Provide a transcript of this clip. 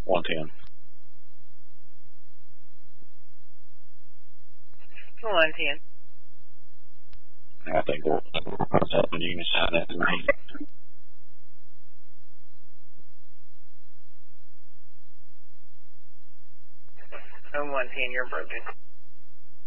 110. 110. I think we're helping you decide that tonight. Oh, 110, you're broken.